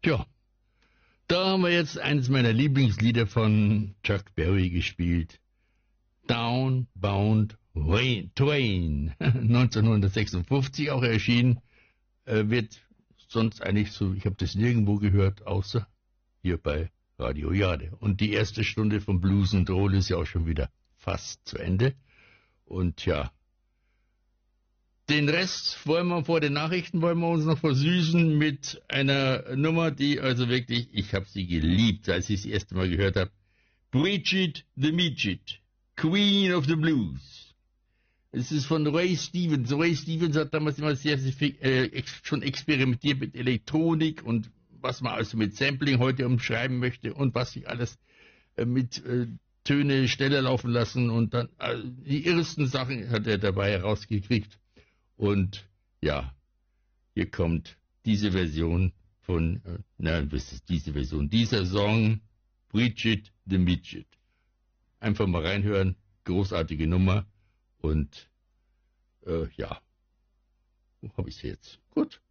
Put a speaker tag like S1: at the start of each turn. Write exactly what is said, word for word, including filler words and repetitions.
S1: Tja, da haben wir jetzt eines meiner Lieblingslieder von Chuck Berry gespielt. Downbound Train, neunzehnhundertsechsundfünfzig auch erschienen, äh, wird sonst eigentlich so, ich habe das nirgendwo gehört, außer hier bei Radio Jade. Und die erste Stunde von Blues und Roll ist ja auch schon wieder fast zu Ende. Und ja, den Rest wollen wir vor den Nachrichten, wollen wir uns noch versüßen mit einer Nummer, die also wirklich, ich habe sie geliebt, als ich sie das erste Mal gehört habe. Bridget the Midget, Queen of the Blues. Es ist von Ray Stevens. Ray Stevens hat damals immer sehr, sehr äh, ex, schon experimentiert mit Elektronik und was man also mit Sampling heute umschreiben möchte und was sich alles äh, mit äh, Töne schneller laufen lassen und dann äh, die irrsten Sachen hat er dabei herausgekriegt. Und ja, hier kommt diese Version von, äh, nein, was ist diese Version? Dieser Song, Bridget the Midget. Einfach mal reinhören, großartige Nummer und äh, ja, wo habe ich sie jetzt? Gut.